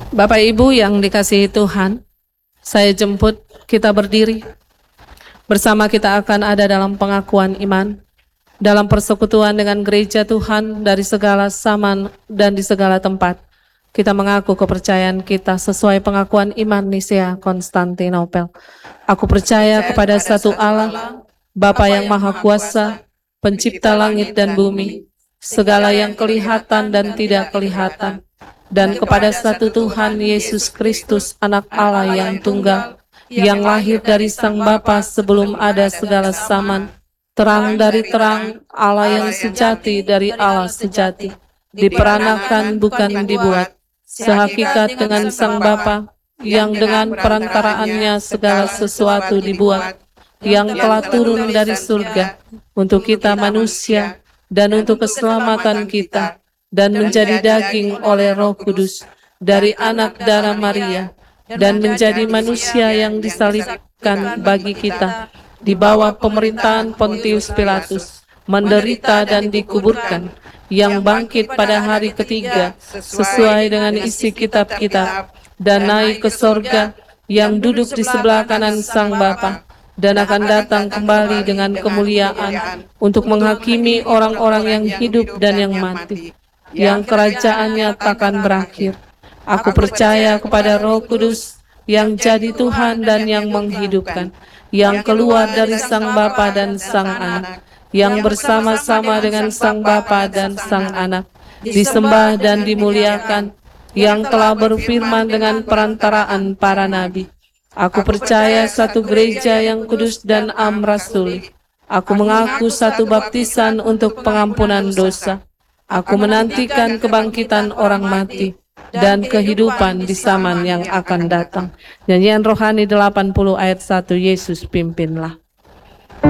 Bapak Ibu yang dikasihi Tuhan, saya jemput kita berdiri. Bersama kita akan ada dalam pengakuan iman, dalam persekutuan dengan gereja Tuhan dari segala zaman dan di segala tempat. Kita mengaku kepercayaan kita sesuai pengakuan iman Nisea Konstantinopel. Aku percaya kepada satu Allah, Bapa yang Maha Kuasa, Pencipta langit dan bumi, segala yang kelihatan dan tidak kelihatan, dan kepada satu Tuhan Yesus Kristus, Anak Allah yang tunggal, yang lahir dari Sang Bapa sebelum ada segala zaman, terang dari terang, Allah yang sejati dari Allah sejati, diperanakan bukan dibuat, sehakikat dengan Sang Bapa, yang dengan perantaraannya segala sesuatu dibuat, yang telah turun dari surga untuk kita manusia dan untuk keselamatan kita, dan menjadi daging oleh Roh Kudus dari anak darah Maria, dan menjadi manusia yang disalibkan bagi kita di bawah pemerintahan Pontius Pilatus, menderita dan dikuburkan, yang bangkit pada hari ketiga sesuai dengan isi kitab-kitab, dan naik ke sorga, yang duduk di sebelah kanan Sang Bapa, dan akan datang kembali dengan kemuliaan untuk menghakimi orang-orang yang hidup dan yang mati, yang kerajaannya takkan berakhir. Aku percaya kepada Roh Kudus yang jadi Tuhan dan yang menghidupkan, yang keluar dari Sang Bapa dan Sang Anak, yang bersama-sama dengan Sang Bapa dan Sang Anak, disembah dan dimuliakan, yang telah berfirman dengan perantaraan para nabi. Aku percaya satu gereja yang kudus dan am-rasuli. Aku mengaku satu baptisan untuk pengampunan dosa. Aku menantikan kebangkitan orang mati dan kehidupan di zaman yang akan datang. Nyanyian rohani 80 ayat 1, Yesus pimpinlah.